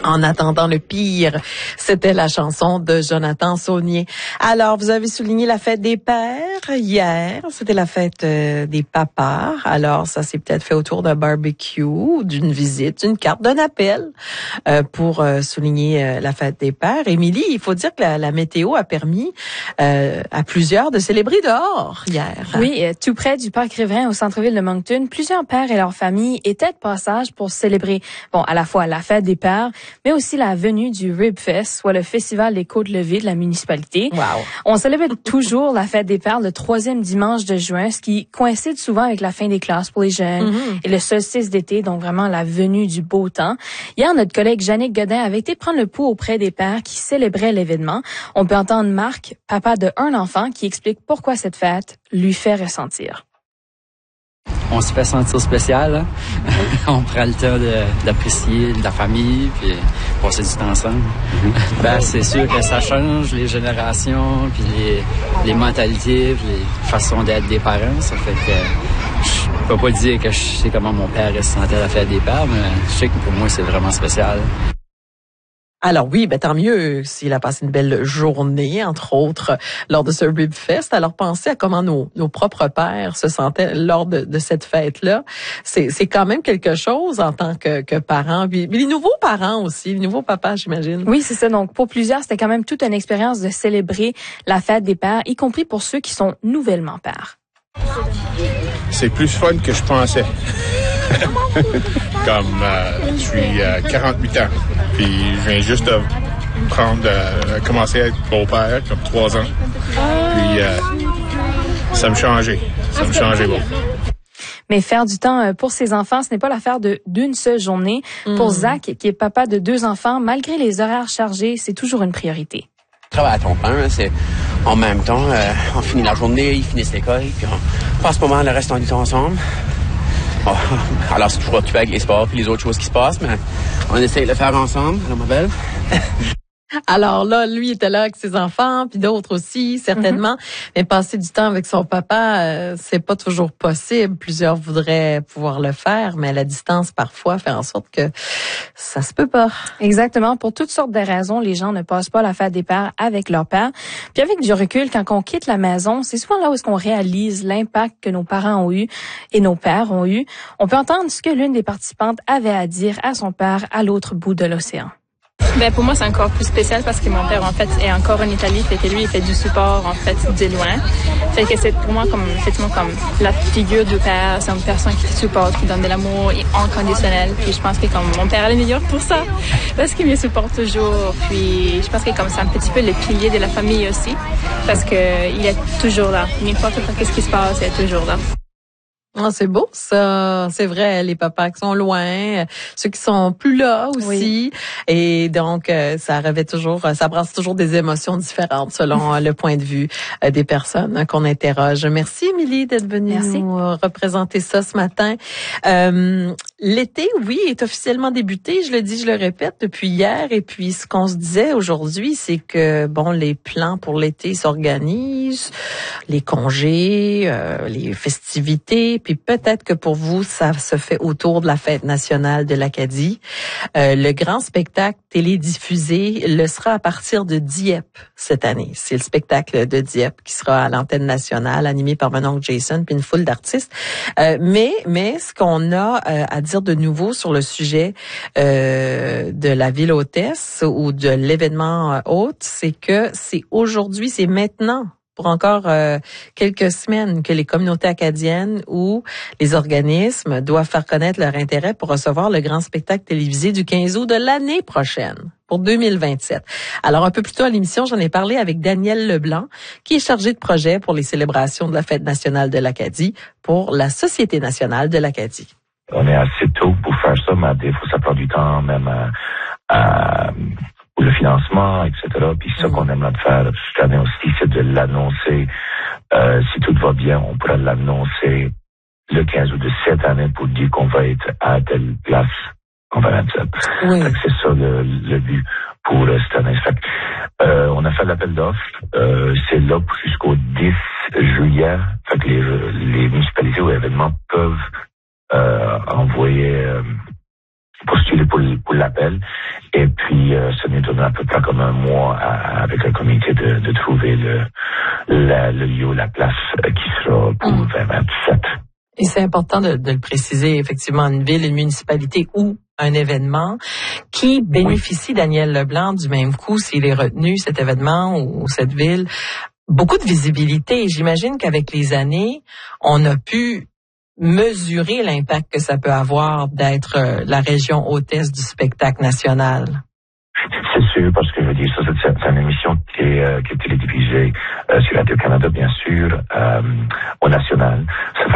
En attendant le pire, c'était la chanson de Jonathan Saunier. Alors, vous avez souligné la fête des pères hier. C'était la fête des papas. Alors, ça s'est peut-être fait autour d'un barbecue, d'une visite, d'une carte, d'un appel pour souligner la fête des pères. Émilie, il faut dire que la météo a permis à plusieurs de célébrer dehors hier. Oui, tout près du parc Riverain au centre-ville de Moncton, plusieurs pères et leurs familles étaient de passage pour célébrer, à la fois la fête des pères, mais aussi la venue du Ribfest, soit le festival des Côtes-Levées de la municipalité. Wow. On célèbre toujours la fête des pères le 3e dimanche de juin, ce qui coïncide souvent avec la fin des classes pour les jeunes et le solstice d'été, donc vraiment la venue du beau temps. Hier, notre collègue Jannick Godin avait été prendre le pouls auprès des pères qui célébraient l'événement. On peut entendre Marc, papa de un enfant, qui explique pourquoi cette fête lui fait ressentir. On se fait sentir spécial, hein? On prend le temps d'apprécier la famille, puis passer du temps ensemble. C'est sûr que ça change les générations, puis les mentalités, puis les façons d'être des parents. Ça fait que je peux pas dire que je sais comment mon père se sentait à la fête des pères, mais je sais que pour moi, c'est vraiment spécial. Alors oui, tant mieux s'il a passé une belle journée, entre autres, lors de ce Ribfest. Alors pensez à comment nos propres pères se sentaient lors de cette fête-là. C'est quand même quelque chose en tant que parents. Puis les nouveaux parents aussi, les nouveaux papas, j'imagine. Oui, c'est ça. Donc pour plusieurs, c'était quand même toute une expérience de célébrer la fête des pères, y compris pour ceux qui sont nouvellement pères. C'est plus fun que je pensais. Comme je suis 48 ans, puis je viens juste de commencer à être beau-père, comme 3 ans. Puis ça me changeait. Ça me changeait beaucoup. Mais faire du temps pour ses enfants, ce n'est pas l'affaire d'une seule journée. Pour Zach, qui est papa de 2 enfants, malgré les horaires chargés, c'est toujours une priorité. Travail à temps plein, c'est en même temps, on finit la journée, ils finissent l'école, puis on passe pas mal le restant du temps ensemble. Bon, alors c'est toujours occupé avec les sports puis les autres choses qui se passent, mais on essaie de le faire ensemble, ma belle. Alors là, lui était là avec ses enfants, puis d'autres aussi, certainement. Mais passer du temps avec son papa, c'est pas toujours possible. Plusieurs voudraient pouvoir le faire, mais la distance, parfois, fait en sorte que ça se peut pas. Exactement. Pour toutes sortes de raisons, les gens ne passent pas la fête des pères avec leur père. Puis avec du recul, quand on quitte la maison, c'est souvent là où est-ce qu'on réalise l'impact que nos parents ont eu et nos pères ont eu. On peut entendre ce que l'une des participantes avait à dire à son père à l'autre bout de l'océan. Pour moi, c'est encore plus spécial parce que mon père, en fait, est encore en Italie. Fait que lui, il fait du support, en fait, de loin. Fait que c'est pour moi effectivement, comme la figure du père. C'est une personne qui te supporte, qui donne de l'amour inconditionnel. Puis je pense que comme mon père est le meilleur pour ça. Parce qu'il me supporte toujours. Puis je pense que c'est un petit peu le pilier de la famille aussi. Parce que il est toujours là. N'importe qu'est-ce qui se passe, il est toujours là. Ah, c'est beau, ça. C'est vrai, les papas qui sont loin, ceux qui sont plus là aussi. Oui. Et donc, ça brasse toujours des émotions différentes selon le point de vue des personnes qu'on interroge. Merci, Émilie, d'être venue nous représenter ça ce matin. L'été, oui, est officiellement débuté. Je le dis, je le répète depuis hier. Et puis, ce qu'on se disait aujourd'hui, c'est que, les plans pour l'été s'organisent, les congés, les festivités. Puis peut-être que pour vous, ça se fait autour de la fête nationale de l'Acadie. Le grand spectacle télédiffusé le sera à partir de Dieppe cette année. C'est le spectacle de Dieppe qui sera à l'antenne nationale, animé par mon oncle Jason, puis une foule d'artistes. Mais ce qu'on a à dire de nouveau sur le sujet de la ville hôtesse ou de l'événement hôte, c'est que c'est aujourd'hui, c'est maintenant, pour encore quelques semaines, que les communautés acadiennes ou les organismes doivent faire connaître leur intérêt pour recevoir le grand spectacle télévisé du 15 août de l'année prochaine, pour 2027. Alors, un peu plus tôt à l'émission, j'en ai parlé avec Daniel Leblanc, qui est chargé de projet pour les célébrations de la Fête nationale de l'Acadie pour la Société nationale de l'Acadie. On est assez tôt pour faire ça, mais des fois, ça prend du temps, même pour le financement, etc. Puis ça qu'on aimerait faire cette année aussi, c'est de l'annoncer. Si tout va bien, on pourra l'annoncer le 15 août de cette année pour dire qu'on va être à telle place en 2027. Oui. Fait que c'est ça le but pour cette année. Fait que, on a fait l'appel d'offres. C'est là jusqu'au 10 juillet. Fait que les municipalités ou événements peuvent envoyer postuler pour l'appel. Et puis, ça nous donne à peu près comme un mois avec le comité de trouver le lieu, la place qui sera pour 2027. Et c'est important de le préciser, effectivement, une ville, une municipalité ou un événement qui bénéficie, Daniel Leblanc, du même coup, s'il est retenu, cet événement ou cette ville, beaucoup de visibilité. J'imagine qu'avec les années, on a pu mesurer l'impact que ça peut avoir d'être la région hôtesse du spectacle national. C'est sûr, parce que je veux dire, ça, c'est une émission qui est télédiffusée sur Radio-Canada, bien sûr, au national. Ça